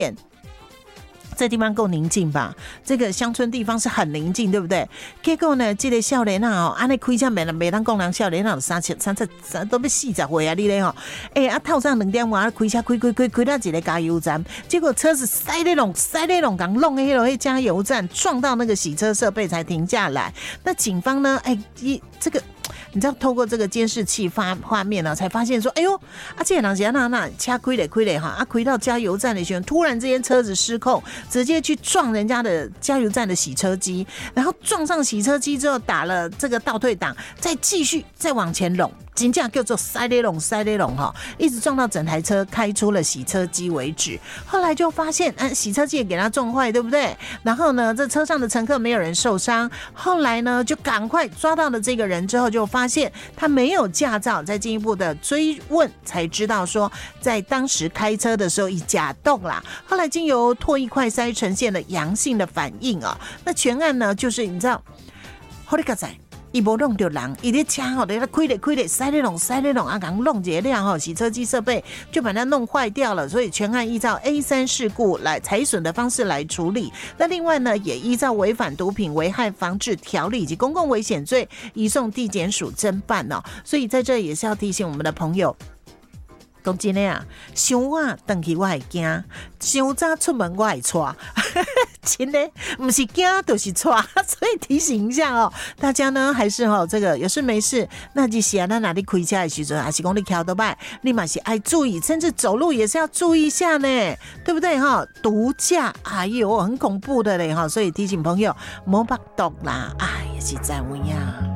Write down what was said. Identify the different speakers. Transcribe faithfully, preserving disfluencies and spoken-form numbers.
Speaker 1: 这地方够宁静吧？这个乡村地方是很宁静，对不对？结果呢，这个少年啊，哦，安尼开车没没当讲人少年啊，三七三七三都要四十岁啊，你咧吼？哎、欸、啊，透早两点外开车开开开开到一个加油站，结果车子塞咧拢塞咧拢，刚弄迄个加油站，撞到那个洗车设备才停下来。那警方呢？哎、欸，这个。你知道透过这个监视器发画面呢，才发现说，哎呦，啊，这个人是那那车开嘞开嘞哈，啊，开到加油站的时候，突然之间车子失控，直接去撞人家的加油站的洗车机，然后撞上洗车机之后打了这个倒退档，再继续再往前拢，真正叫做塞咧拢塞咧拢哈，一直撞到整台车开出了洗车机为止。后来就发现，啊，洗车机也给他撞坏，对不对？然后呢，这车上的乘客没有人受伤。后来呢，就赶快抓到了这个人之后，就发现他没有驾照，再进一步的追问才知道说，在当时开车的时候已假动啦。后来经由唾液快筛呈现了阳性的反应啊。那全案呢，就是你知道，好你个仔。伊无弄到人，伊咧车吼，咧开咧开咧，塞咧弄塞咧弄啊，刚弄一辆吼洗车机设备就把它弄坏掉了，所以全案依照 A 三 事故来财损的方式来处理。那另外呢，也依照违反毒品危害防治条例以及公共危险罪移送地检署侦办哦。所以在这也是要提醒我们的朋友。讲真的啊，伤晚回去我会惊，伤早出门我会带，真的不是惊就是带，所以提醒一下哦，大家呢还是哦这个有事没事，那就是啊，那哪里开车的时阵，还是讲你开到摆，你嘛是爱注意，甚至走路也是要注意一下呢，对不对哈？毒驾，哎呦，很恐怖的嘞哈，所以提醒朋友莫把毒啦，哎，也是在位呀。